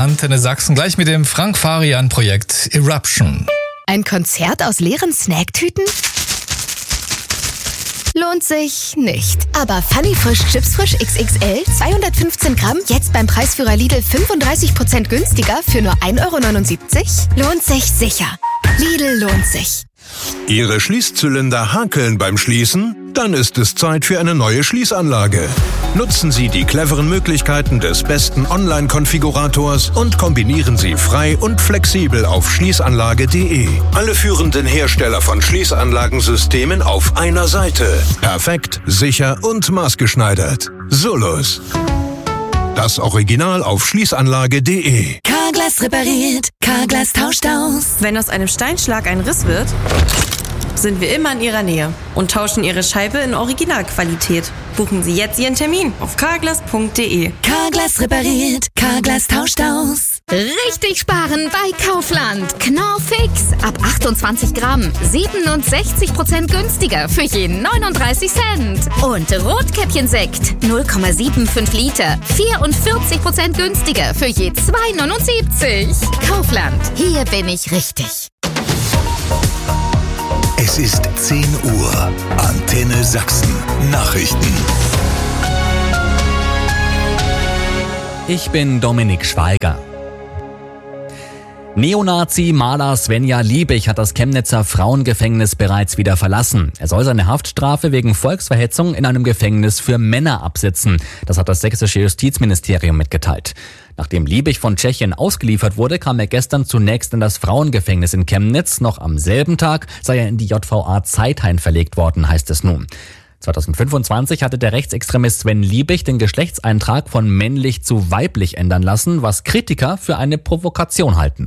Antenne Sachsen, gleich mit dem Frank Farian-Projekt Eruption. Ein Konzert aus leeren Snacktüten? Lohnt sich nicht. Aber Funny Frisch Chips Frisch XXL 215 Gramm jetzt beim Preisführer Lidl 35% günstiger für nur 1,79 €? Lohnt sich sicher. Lidl lohnt sich. Ihre Schließzylinder hakeln beim Schließen? Dann ist es Zeit für eine neue Schließanlage. Nutzen Sie die cleveren Möglichkeiten des besten Online-Konfigurators und kombinieren Sie frei und flexibel auf schließanlage.de. Alle führenden Hersteller von Schließanlagensystemen auf einer Seite. Perfekt, sicher und maßgeschneidert. Solus. Das Original auf schließanlage.de. Carglass repariert, Carglass tauscht aus. Wenn aus einem Steinschlag ein Riss wird, sind wir immer in Ihrer Nähe und tauschen Ihre Scheibe in Originalqualität. Buchen Sie jetzt Ihren Termin auf carglass.de. Carglass repariert, Carglass tauscht aus. Richtig sparen bei Kaufland. Knorr-Fix ab 28 Gramm. 67% günstiger für jeden 39 Cent. Und Rotkäppchensekt 0,75 Liter. 44% günstiger für je 2,79. Kaufland. Hier bin ich richtig. Es ist 10 Uhr. Antenne Sachsen. Nachrichten. Ich bin Dominik Schweiger. Neonazi-Maler Svenja Liebig hat das Chemnitzer Frauengefängnis bereits wieder verlassen. Er soll seine Haftstrafe wegen Volksverhetzung in einem Gefängnis für Männer absitzen. Das hat das sächsische Justizministerium mitgeteilt. Nachdem Liebig von Tschechien ausgeliefert wurde, kam er gestern zunächst in das Frauengefängnis in Chemnitz. Noch am selben Tag sei er in die JVA Zeithain verlegt worden, heißt es nun. 2025 hatte der Rechtsextremist Sven Liebig den Geschlechtseintrag von männlich zu weiblich ändern lassen, was Kritiker für eine Provokation halten.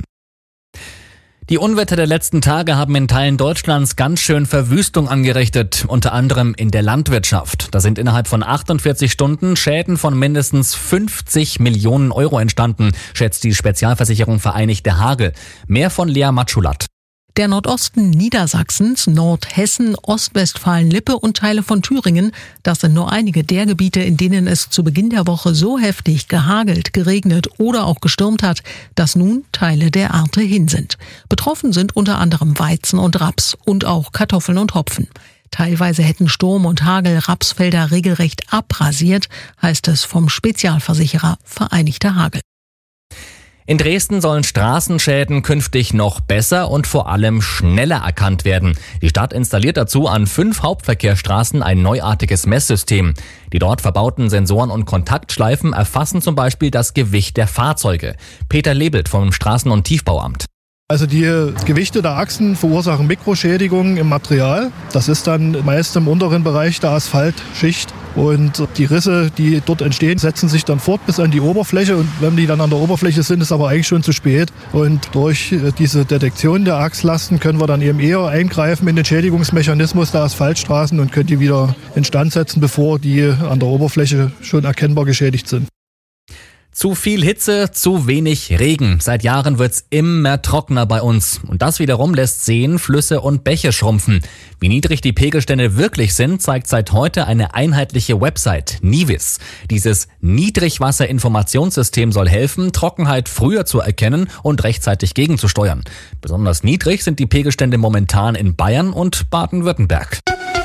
Die Unwetter der letzten Tage haben in Teilen Deutschlands ganz schön Verwüstung angerichtet, unter anderem in der Landwirtschaft. Da sind innerhalb von 48 Stunden Schäden von mindestens 50 Millionen Euro entstanden, schätzt die Spezialversicherung Vereinigte Hagel. Mehr von Lea Matschulat. Der Nordosten Niedersachsens, Nordhessen, Ostwestfalen-Lippe und Teile von Thüringen, das sind nur einige der Gebiete, in denen es zu Beginn der Woche so heftig gehagelt, geregnet oder auch gestürmt hat, dass nun Teile der Ernte hin sind. Betroffen sind unter anderem Weizen und Raps und auch Kartoffeln und Hopfen. Teilweise hätten Sturm und Hagel Rapsfelder regelrecht abrasiert, heißt es vom Spezialversicherer Vereinigte Hagel. In Dresden sollen Straßenschäden künftig noch besser und vor allem schneller erkannt werden. Die Stadt installiert dazu an 5 Hauptverkehrsstraßen ein neuartiges Messsystem. Die dort verbauten Sensoren und Kontaktschleifen erfassen zum Beispiel das Gewicht der Fahrzeuge. Peter Lebelt vom Straßen- und Tiefbauamt. Also die Gewichte der Achsen verursachen Mikroschädigungen im Material. Das ist dann meist im unteren Bereich der Asphaltschicht. Und die Risse, die dort entstehen, setzen sich dann fort bis an die Oberfläche. Und wenn die dann an der Oberfläche sind, ist aber eigentlich schon zu spät. Und durch diese Detektion der Achslasten können wir dann eben eher eingreifen in den Schädigungsmechanismus der Asphaltstraßen und können die wieder instand setzen, bevor die an der Oberfläche schon erkennbar geschädigt sind. Zu viel Hitze, zu wenig Regen. Seit Jahren wird's immer trockener bei uns. Und das wiederum lässt Seen, Flüsse und Bäche schrumpfen. Wie niedrig die Pegelstände wirklich sind, zeigt seit heute eine einheitliche Website, Nivis. Dieses Niedrigwasserinformationssystem soll helfen, Trockenheit früher zu erkennen und rechtzeitig gegenzusteuern. Besonders niedrig sind die Pegelstände momentan in Bayern und Baden-Württemberg.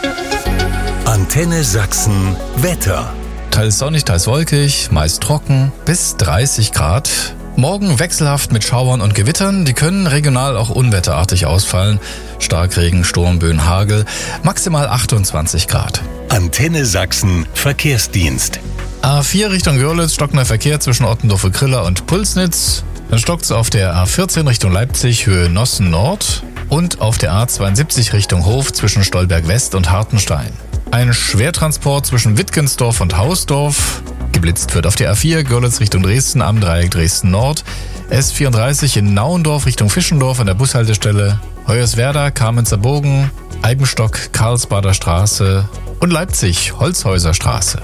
Antenne Sachsen Wetter. Teils sonnig, teils wolkig, meist trocken, bis 30 Grad. Morgen wechselhaft mit Schauern und Gewittern. Die können regional auch unwetterartig ausfallen. Starkregen, Sturmböen, Hagel. Maximal 28 Grad. Antenne Sachsen Verkehrsdienst. A4 Richtung Görlitz, stockender Verkehr zwischen Ottendorf-Kriller und Pulsnitz. Dann stockt's auf der A14 Richtung Leipzig, Höhe Nossen Nord. Und auf der A72 Richtung Hof zwischen Stolberg West und Hartenstein. Ein Schwertransport zwischen Wittgensdorf und Hausdorf. Geblitzt wird auf der A4 Görlitz Richtung Dresden am Dreieck Dresden Nord. S34 in Nauendorf Richtung Fischendorf an der Bushaltestelle. Hoyerswerda, Kamenzer Bogen, Eibenstock, Karlsbader Straße und Leipzig, Holzhäuser Straße.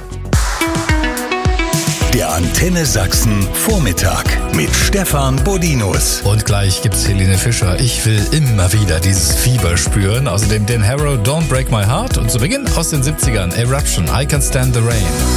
Der Antenne Sachsen Vormittag mit Stefan Bodinus. Und gleich gibt's Helene Fischer. Ich will immer wieder dieses Fieber spüren. Außerdem Dan Harrow, Don't Break My Heart. Und zu Beginn aus den 70ern Eruption, I Can Stand the Rain.